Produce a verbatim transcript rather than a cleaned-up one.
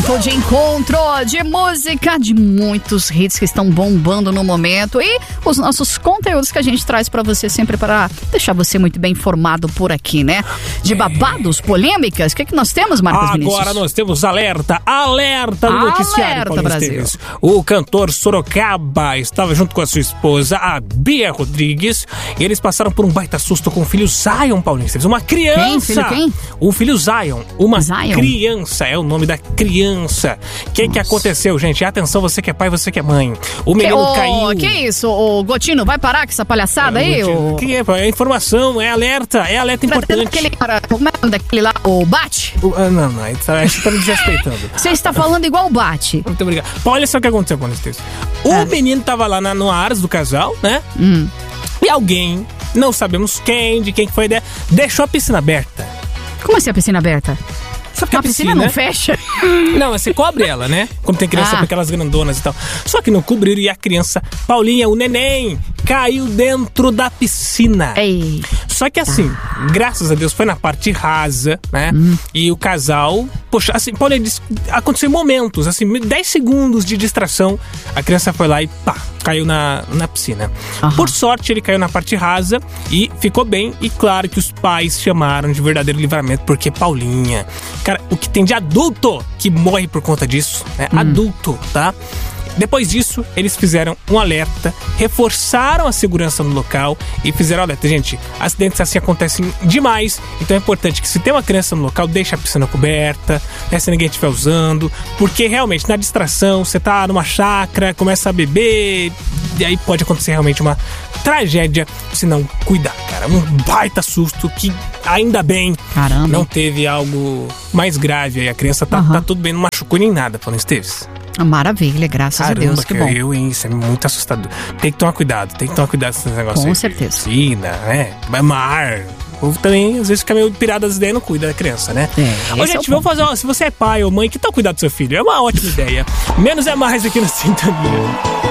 ponto de encontro de música, de muitos hits que estão bombando no momento e os nossos conteúdos que a gente traz pra você sempre para deixar você muito bem informado por aqui, né? De babados, polêmicas, o que, que nós temos, Marcos Vinícius? Agora nós temos alerta, alerta no noticiário, Alerta, Brasil. Esteves. O cantor Sorocaba estava junto com a sua esposa, a Bia Rodrigues, e eles passaram por um baita susto com o filho Zion, Paulinho Esteves, uma criança. Quem? Filho quem? O filho Zion, uma Zion? criança, é o nome da criança. O que que aconteceu, gente? Atenção, você que é pai, você que é mãe. O menino que, caiu. Que isso, o Gotino, vai parar com essa palhaçada aí? O... Que é, é informação, é alerta, é alerta importante. Daquele cara, como é o nome daquele lá, o Bate? O, ah, não, não, acho que tá me desrespeitando. Você está falando igual o Bate. Muito obrigado. Olha só o que aconteceu com isso. O É. menino tava lá na, no Aras do casal, né? Hum. E alguém, não sabemos quem, de quem que foi a ideia, deixou a piscina aberta. Como assim a piscina aberta? Sabe que A piscina não fecha? Não, você cobre ela, né? Quando tem criança Ah. com aquelas grandonas e tal. Só que não cobriram e a criança, Paulinha, o neném, caiu dentro da piscina. Ei. Só que assim, graças a Deus, foi na parte rasa, né? Hum. E o casal, poxa, assim, Paulinha, disse, aconteceu momentos, assim, dez segundos de distração, a criança foi lá e pá, caiu na, na piscina. Aham. Por sorte, ele caiu na parte rasa e ficou bem. E claro que os pais chamaram de verdadeiro livramento, porque Paulinha, cara, o que tem de adulto que morre por conta disso, né? Hum. Adulto, tá? Depois disso, eles fizeram um alerta, reforçaram a segurança no local e fizeram alerta. Gente, acidentes assim acontecem demais, então é importante que se tem uma criança no local, deixe a piscina coberta, né, se ninguém estiver usando, porque realmente na distração, você tá numa chácara, começa a beber, e aí pode acontecer realmente uma tragédia, se não cuidar, cara. Um baita susto que ainda bem Caramba. não teve algo mais grave aí. A criança tá, Aham. tá tudo bem, não machucou nem nada, Paulo Esteves. Maravilha, graças Caramba, a Deus, que bom. eu, hein? Isso é muito assustador. Tem que tomar cuidado, tem que tomar cuidado com esses negócios Com aí. certeza. Piscina, né? Mar. O povo também, às vezes, fica meio pirado das ideias e não cuida da criança, né? É, Ô, esse é gente, o vamos fazer uma... Se você é pai ou mãe, que tal cuidar do seu filho? É uma ótima ideia. Menos é mais aqui na sintonia.